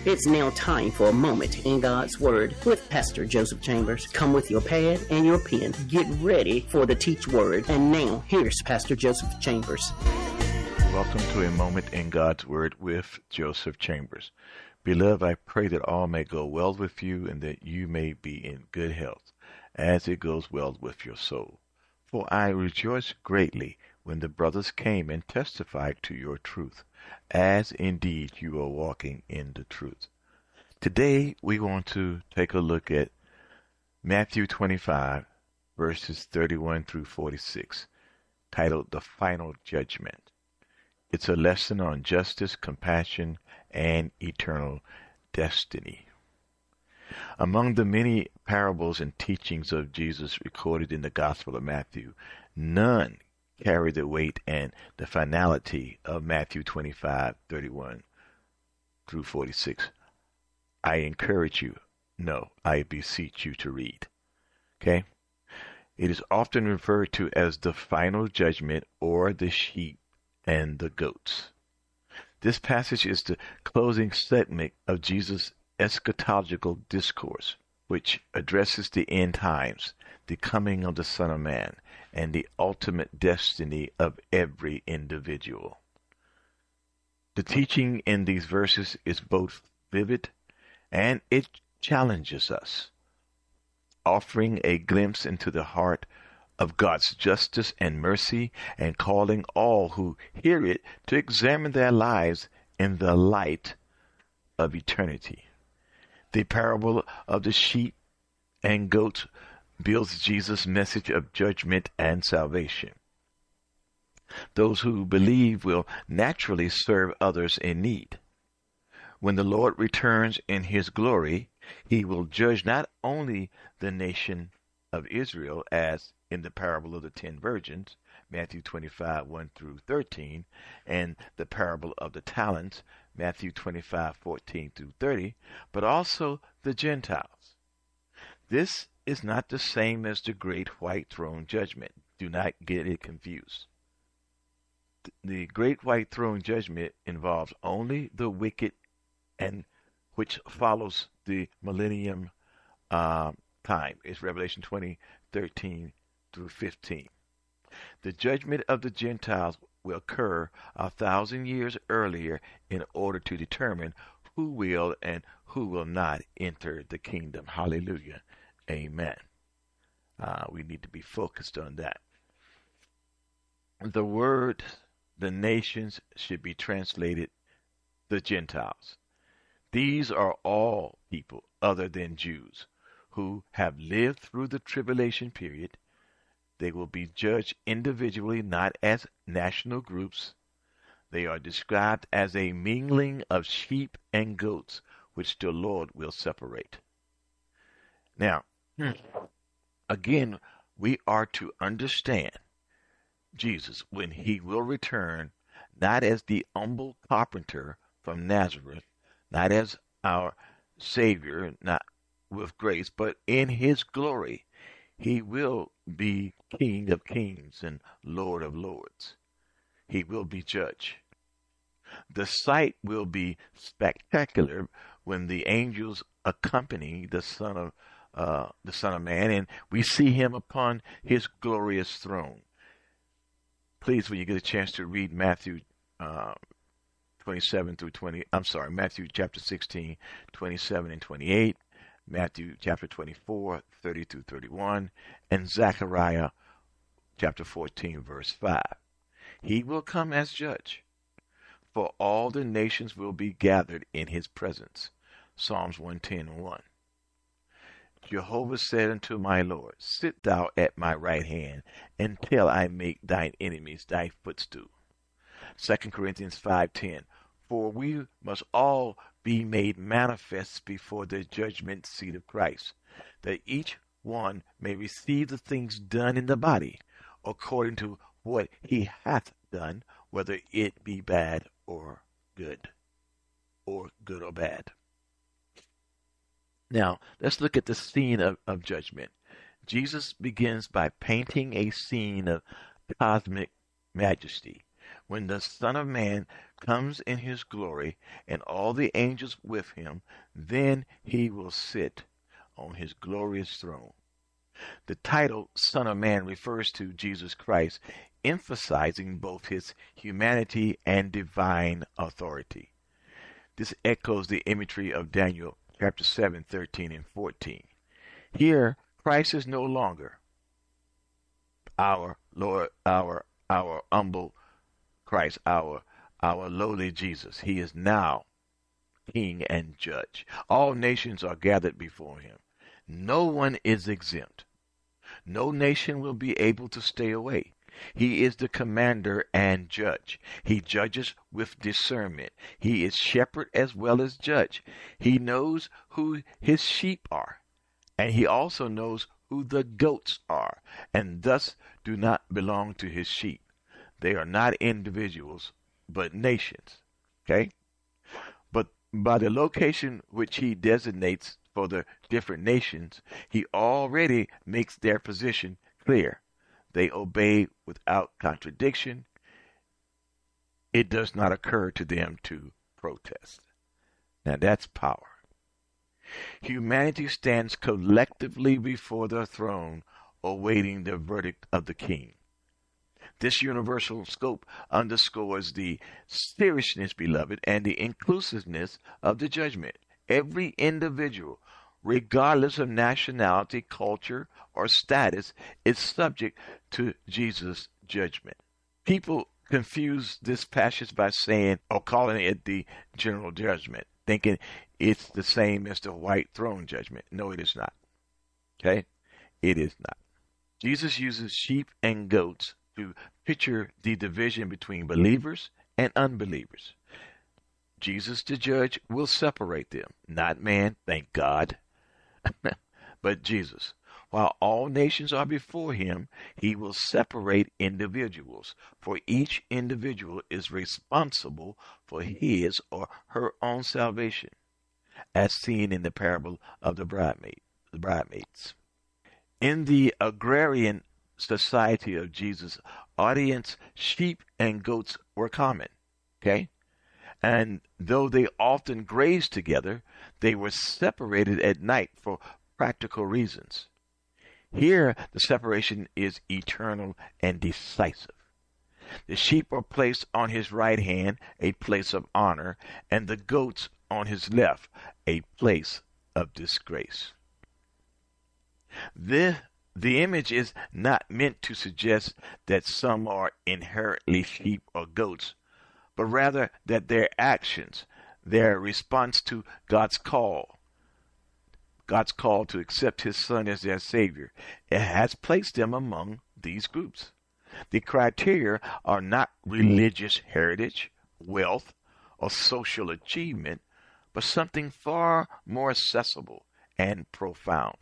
It's now time for a moment in God's Word with Pastor Joseph Chambers. Come with your pad and your pen. Get ready for the Teach Word. And now, here's Pastor Joseph Chambers. Welcome to a moment in God's Word with Joseph Chambers. Beloved, I pray that all may go well with you and that you may be in good health, as it goes well with your soul. For I rejoice greatly when the brothers came and testified to your truth, as indeed you are walking in the truth. Today we want to take a look at Matthew 25, verses 31 through 46, titled The Final Judgment. It's a lesson on justice, compassion, and eternal destiny. Among the many parables and teachings of Jesus recorded in the Gospel of Matthew, none carry the weight and the finality of Matthew 25, 31 through 46. I encourage you, no, I beseech you to read. Okay? It is often referred to as the final judgment or the sheep and the goats. This passage is the closing segment of Jesus' eschatological discourse, which addresses the end times, the coming of the Son of Man, and the ultimate destiny of every individual. The teaching in these verses is both vivid and it challenges us, offering a glimpse into the heart of God's justice and mercy and calling all who hear it to examine their lives in the light of eternity. The parable of the sheep and goats builds Jesus' message of judgment and salvation. Those who believe will naturally serve others in need. When the Lord returns in his glory, he will judge not only the nation of Israel, as in the parable of the 10 virgins, Matthew 25, 1 through 13, and the parable of the talents, Matthew 25, 14 through 30, but also the Gentiles. This is not the same as the great white throne judgment. Do not get it confused. The great white throne judgment involves only the wicked, and which follows the millennium time. It's Revelation 20, 13 through 15. The judgment of the Gentiles will occur 1,000 years earlier in order to determine who will and who will not enter the kingdom. Hallelujah. Amen. We need to be focused on that. The word, the nations, should be translated the Gentiles. These are all people other than Jews who have lived through the tribulation period. They will be judged individually, not as national groups. They are described as a mingling of sheep and goats, which the Lord will separate. Now, again, we are to understand Jesus when he will return, not as the humble carpenter from Nazareth, not as our Savior, not with grace, but in his glory. He will be King of kings and Lord of lords. He will be judge. The sight will be spectacular when the angels accompany the Son of Man, and we see him upon his glorious throne. Please, when you get a chance to read Matthew 27 through 20, Matthew chapter 16, 27 and 28, Matthew chapter 24, 30 through 31, and Zechariah chapter 14, verse 5. He will come as judge, for all the nations will be gathered in his presence. Psalms 110:1. Jehovah said unto my Lord, sit thou at my right hand, until I make thine enemies thy footstool. 2 Corinthians 5:10. For we must all be made manifest before the judgment seat of Christ, that each one may receive the things done in the body, according to what he hath done, whether it be bad or good or bad. Now, let's look at the scene of judgment. Jesus begins by painting a scene of cosmic majesty. When the Son of Man comes in his glory, and all the angels with him, then he will sit on his glorious throne. The title Son of Man refers to Jesus Christ, emphasizing both his humanity and divine authority. This echoes the imagery of Daniel chapter 7, 13, and 14. Here, Christ is no longer our Lord, our humble Christ, our lowly Jesus. He is now King and Judge. All nations are gathered before him. No one is exempt. No nation will be able to stay away. He is the commander and judge. He judges with discernment. He is shepherd as well as judge. He knows who his sheep are, and he also knows who the goats are, and thus do not belong to his sheep. They are not individuals, but nations. Okay? But by the location which he designates for the different nations, he already makes their position clear. They obey without contradiction. It does not occur to them to protest. Now that's power. Humanity stands collectively before the throne, awaiting the verdict of the king. This universal scope underscores the seriousness, beloved, and the inclusiveness of the judgment. Every individual, regardless of nationality, culture, or status, is subject to Jesus' judgment. People confuse this passage by saying or calling it the general judgment, thinking it's the same as the white throne judgment. No, it is not. Okay? It is not. Jesus uses sheep and goats to picture the division between believers and unbelievers. Jesus, the judge, will separate them. Not man, thank God, but Jesus. While all nations are before him, he will separate individuals, for each individual is responsible for his or her own salvation, as seen in the parable of the bridesmaids. In the agrarian society of Jesus' audience, sheep and goats were common. Okay? And though they often grazed together, they were separated at night for practical reasons. Here, the separation is eternal and decisive. The sheep are placed on his right hand, a place of honor, and the goats on his left, a place of disgrace. The image is not meant to suggest that some are inherently sheep or goats, but rather that their actions, their response to God's call to accept his son as their savior, it has placed them among these groups. The criteria are not religious heritage, wealth, or social achievement, but something far more accessible and profound.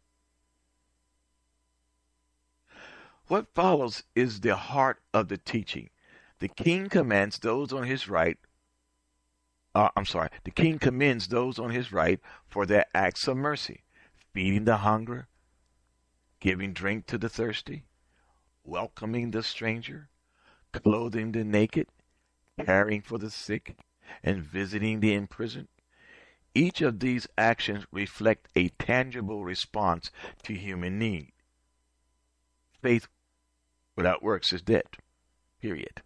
What follows is the heart of the teaching. The king commends those on his right for their acts of mercy, feeding the hungry, giving drink to the thirsty, welcoming the stranger, clothing the naked, caring for the sick, and visiting the imprisoned. Each of these actions reflect a tangible response to human need. Faith without works is dead. Period.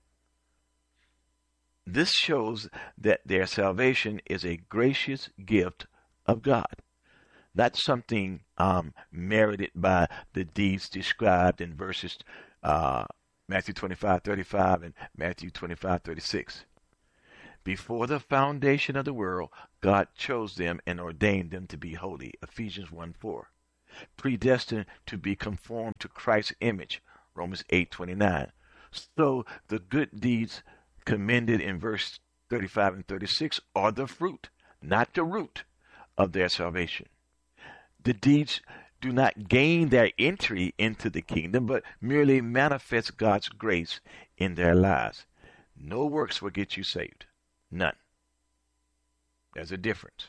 This shows that their salvation is a gracious gift of God, not something merited by the deeds described in verses Matthew 25:35 and Matthew 25:36. Before the foundation of the world, God chose them and ordained them to be holy. Ephesians 1:4. Predestined to be conformed to Christ's image. Romans 8:29. So the good deeds commended in verse 35 and 36 are the fruit, not the root, of their salvation. The deeds do not gain their entry into the kingdom, but merely manifest God's grace in their lives. No works will get you saved. None. There's a difference.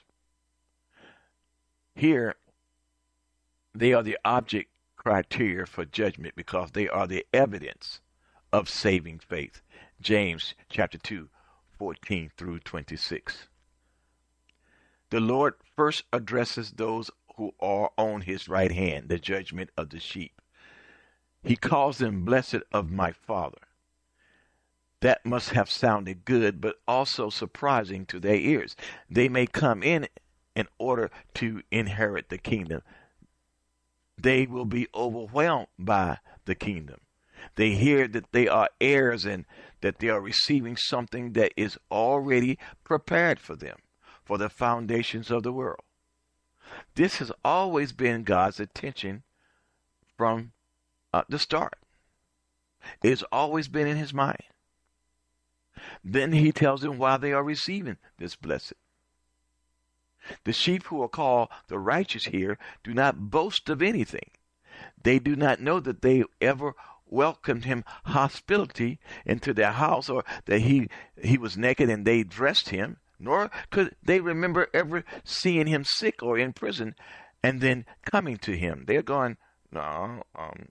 Here, they are the object criteria for judgment because they are the evidence of saving faith. James chapter 2, 14 through 26. The Lord first addresses those who are on his right hand, the judgment of the sheep. He calls them blessed of my Father. That must have sounded good, but also surprising to their ears. They may come in order to inherit the kingdom. They will be overwhelmed by the kingdom. They hear that they are heirs and that they are receiving something that is already prepared for them, for the foundations of the world. This has always been God's intention from the start. It has always been in his mind. Then he tells them why they are receiving this blessing. The sheep who are called the righteous here do not boast of anything. They do not know that they ever welcomed him hospitality into their house, or that he was naked and they dressed him, nor could they remember ever seeing him sick or in prison and then coming to him. They're going, no,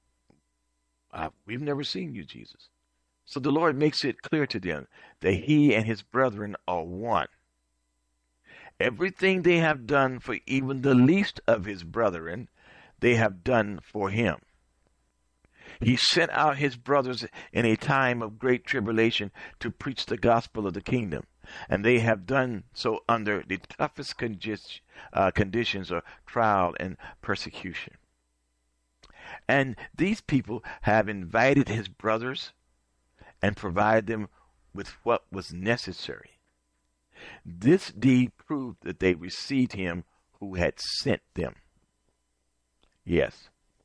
we've never seen you, Jesus. So the Lord makes it clear to them that he and his brethren are one. Everything they have done for even the least of his brethren, they have done for him. He sent out his brothers in a time of great tribulation to preach the gospel of the kingdom, and they have done so under the toughest conditions of trial and persecution. And these people have invited his brothers and provided them with what was necessary. This deed proved that they received him who had sent them. Yes,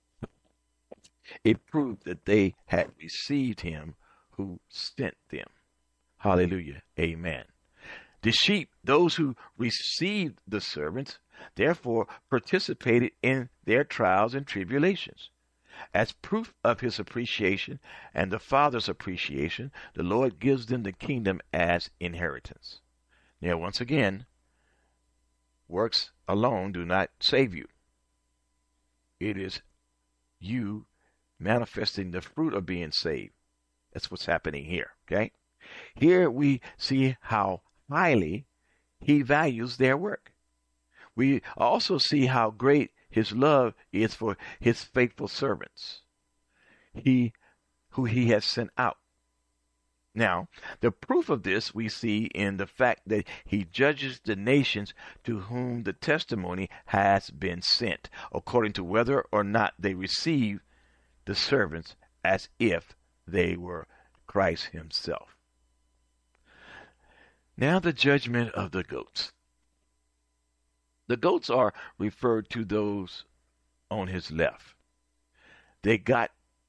it proved that they had received him who sent them. Hallelujah. Amen. The sheep, those who received the servants, therefore participated in their trials and tribulations. As proof of his appreciation and the Father's appreciation, the Lord gives them the kingdom as inheritance. Now, once again, works alone do not save you. It is you manifesting the fruit of being saved. That's what's happening here, okay? Here we see how highly he values their work. We also see how great his love is for his faithful servants, who he has sent out. Now, the proof of this we see in the fact that he judges the nations to whom the testimony has been sent, according to whether or not they receive the servants as if they were Christ himself. Now the judgment of the goats. The goats are referred to those on his left. They got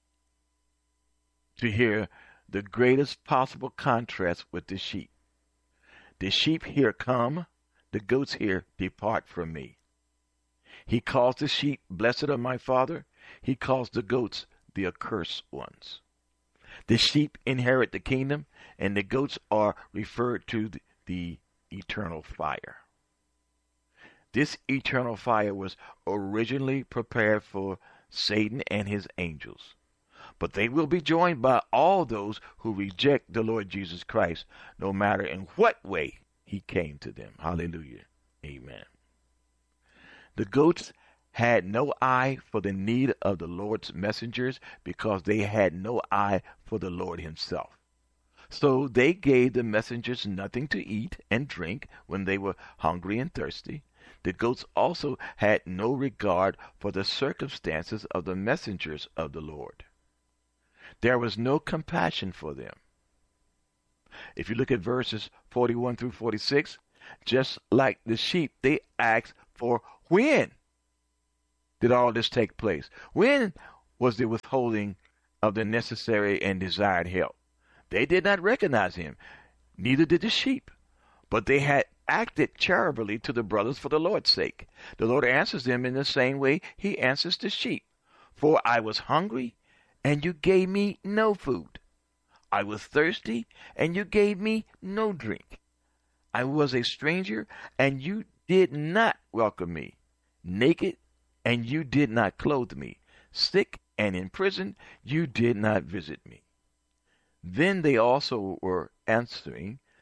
to hear the greatest possible contrast with the sheep. The sheep here come, the goats here depart from me. He calls the sheep blessed of my Father. He calls the goats the accursed ones. The sheep inherit the kingdom, and the goats are referred to the eternal fire. This eternal fire was originally prepared for Satan and his angels. But they will be joined by all those who reject the Lord Jesus Christ, no matter in what way he came to them. Hallelujah. Amen. The goats had no eye for the need of the Lord's messengers because they had no eye for the Lord himself. So they gave the messengers nothing to eat and drink when they were hungry and thirsty. The goats also had no regard for the circumstances of the messengers of the Lord. There was no compassion for them. If you look at verses 41 through 46, just like the sheep, they asked for when did all this take place? When was the withholding of the necessary and desired help? They did not recognize him, neither did the sheep, but they had acted charitably to the brothers for the Lord's sake. The Lord answers them in the same way he answers the sheep. For I was hungry, and you gave me no food. I was thirsty, and you gave me no drink. I was a stranger, and you did not welcome me. Naked, and you did not clothe me. Sick and in prison, you did not visit me. Then they also were answering,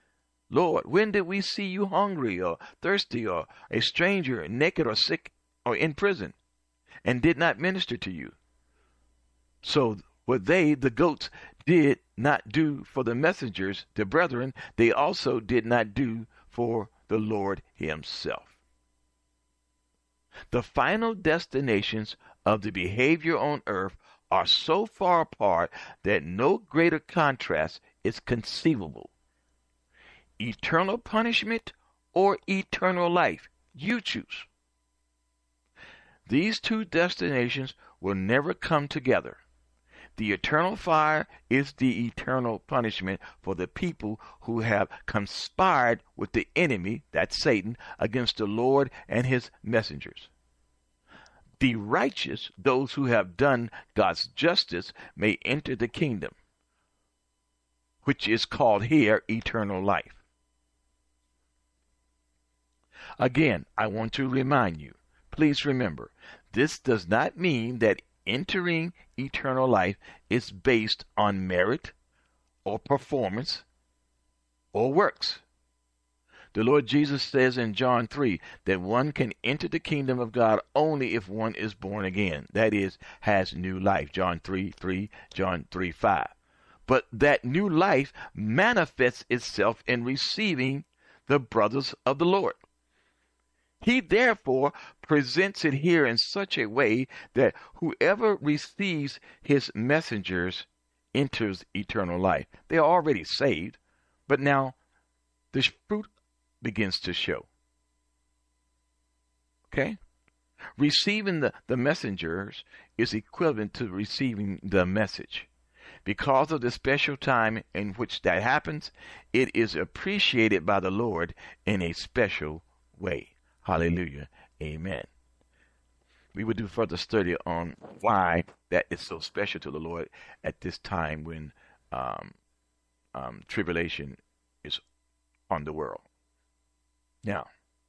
Lord, when did we see you hungry or thirsty or a stranger, naked or sick or in prison, and did not minister to you? So what they, the goats, did not do for the messengers, the brethren, they also did not do for the Lord himself. The final destinations of the behavior on earth are so far apart that no greater contrast is conceivable. Eternal punishment or eternal life, you choose. These two destinations will never come together. The eternal fire is the eternal punishment for the people who have conspired with the enemy, that's Satan, against the Lord and his messengers. The righteous, those who have done God's justice, may enter the kingdom, which is called here eternal life. Again, I want to remind you, please remember, this does not mean that entering eternal life is based on merit or performance or works. The Lord Jesus says in John 3 that one can enter the kingdom of God only if one is born again. That is, has new life. John 3:3, John 3:5. But that new life manifests itself in receiving the brothers of the Lord. He therefore presents it here in such a way that whoever receives his messengers enters eternal life. They are already saved, but now the fruit begins to show. Okay? Receiving the messengers is equivalent to receiving the message. Because of the special time in which that happens, it is appreciated by the Lord in a special way. Hallelujah. Amen. We will do further study on why that is so special to the Lord at this time when tribulation is on the world. Now,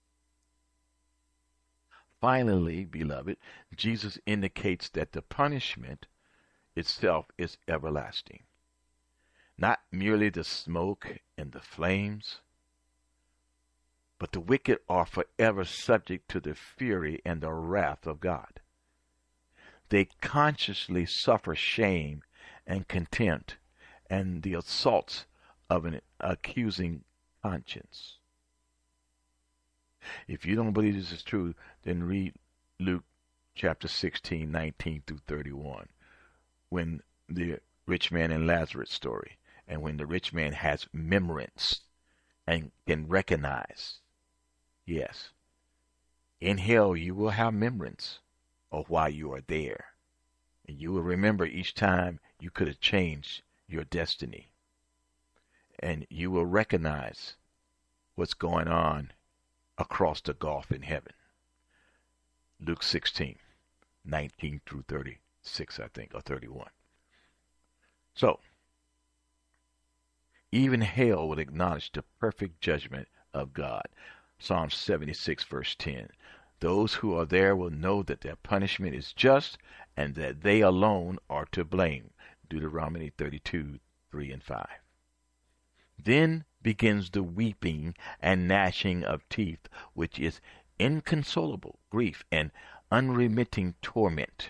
finally, beloved, Jesus indicates that the punishment itself is everlasting. Not merely the smoke and the flames, but the wicked are forever subject to the fury and the wrath of God. They consciously suffer shame and contempt and the assaults of an accusing conscience. If you don't believe this is true, then read Luke chapter 16, 19 through 31, when the rich man and Lazarus story, and when the rich man has remembrance and can recognize. Yes, in hell you will have remembrance of why you are there. And you will remember each time you could have changed your destiny. And you will recognize what's going on across the gulf in heaven. Luke 16, 19 through 36, I think, or 31. So, even hell will acknowledge the perfect judgment of God. Psalm 76, verse 10. Those who are there will know that their punishment is just and that they alone are to blame. Deuteronomy 32, 3 and 5. Then begins the weeping and gnashing of teeth, which is inconsolable grief and unremitting torment.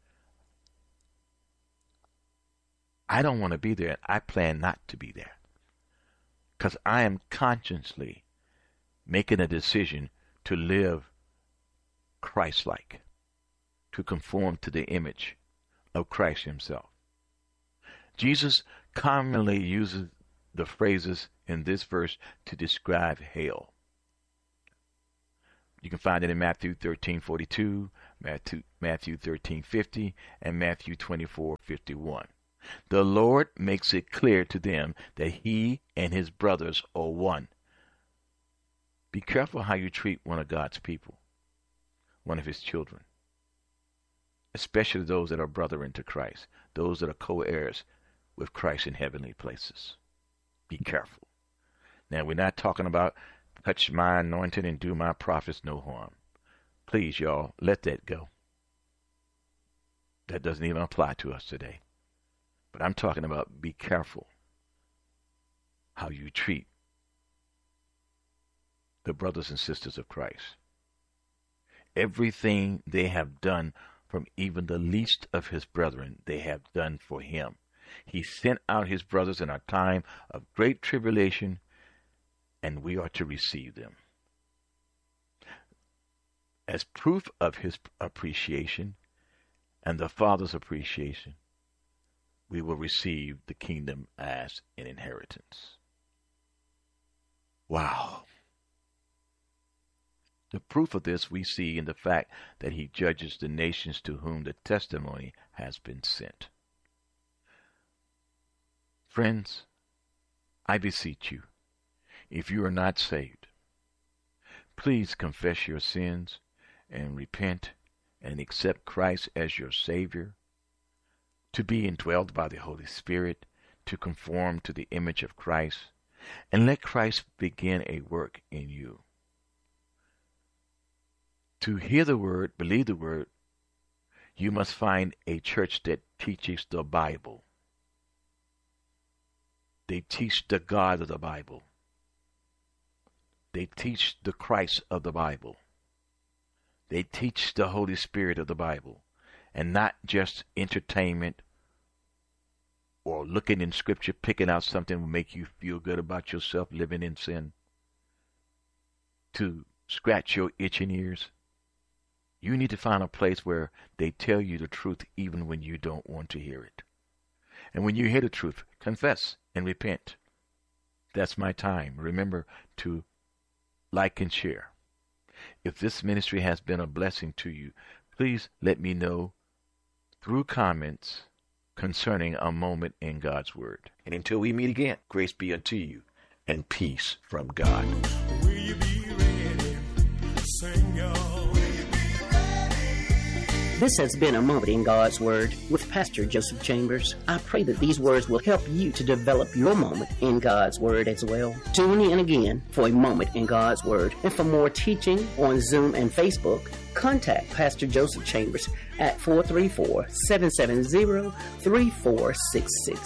I don't want to be there. I plan not to be there, because I am consciously making a decision to live Christ-like, to conform to the image of Christ himself. Jesus commonly uses the phrases in this verse to describe hell. You can find it in Matthew 13:42, Matthew 13:50, and Matthew 24:51. The Lord makes it clear to them that he and his brothers are one. Be careful how you treat one of God's people, one of his children, especially those that are brethren to Christ, those that are co-heirs with Christ in heavenly places. Be careful. Now, we're not talking about touch my anointing and do my prophets no harm. Please, y'all, let that go. That doesn't even apply to us today. But I'm talking about be careful how you treat the brothers and sisters of Christ. Everything they have done from even the least of his brethren, they have done for him. He sent out his brothers in a time of great tribulation, and we are to receive them. As proof of his appreciation and the Father's appreciation, we will receive the kingdom as an inheritance. Wow. The proof of this we see in the fact that he judges the nations to whom the testimony has been sent. Friends, I beseech you, if you are not saved, please confess your sins and repent and accept Christ as your Savior, to be indwelled by the Holy Spirit, to conform to the image of Christ, and let Christ begin a work in you. To hear the word, believe the word, you must find a church that teaches the Bible. They teach the God of the Bible. They teach the Christ of the Bible. They teach the Holy Spirit of the Bible, and not just entertainment or looking in Scripture, picking out something that will make you feel good about yourself living in sin, to scratch your itching ears. You need to find a place where they tell you the truth even when you don't want to hear it. And when you hear the truth, confess and repent. That's my time. Remember to like and share. If this ministry has been a blessing to you, please let me know through comments concerning a moment in God's Word. And until we meet again, grace be unto you and peace from God. Will you be ready? Sing your This has been A Moment in God's Word with Pastor Joseph Chambers. I pray that these words will help you to develop your moment in God's Word as well. Tune in again for A Moment in God's Word. And for more teaching on Zoom and Facebook, contact Pastor Joseph Chambers at 434-770-3466.